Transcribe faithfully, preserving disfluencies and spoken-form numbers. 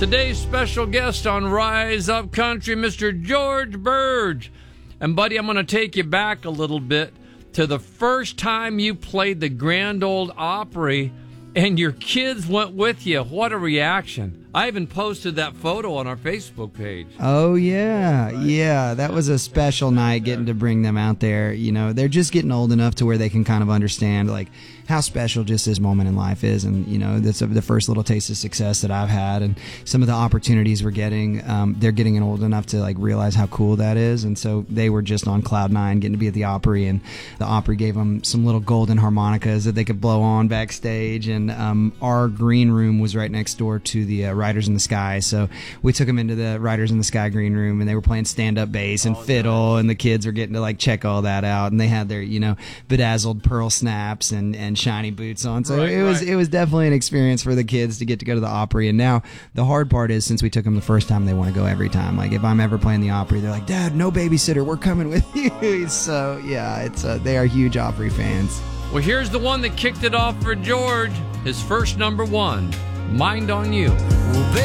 Today's special guest on Rise Up Country, Mister George Burge. And, buddy, I'm going to take you back a little bit to the first time you played the Grand Ole Opry and your kids went with you. What a reaction. I even posted that photo on our Facebook page. Oh, yeah. Yeah, that was a special night getting to bring them out there. You know, they're just getting old enough to where they can kind of understand, like, how special just this moment in life is. And, you know, that's the first little taste of success that I've had. And some of the opportunities we're getting, um, they're getting old enough to, like, realize how cool that is. And so they were just on cloud nine getting to be at the Opry. And the Opry gave them some little golden harmonicas that they could blow on backstage. And um, our green room was right next door to the uh, Riders in the Sky. So we took them into the Riders in the Sky green room, and they were playing stand-up bass and oh, fiddle, nice. And the kids were getting to, like, check all that out. And they had their, you know, bedazzled pearl snaps and, and shiny boots on. So right, it was right. it was definitely an experience for the kids to get to go to the Opry. And now the hard part is, since we took them the first time, they want to go every time. Like, if I'm ever playing the Opry, they're like, Dad, no babysitter, we're coming with you. So yeah, it's uh, they are huge Opry fans. Well, here's the one that kicked it off for George. His first number one, Mind on You. Well,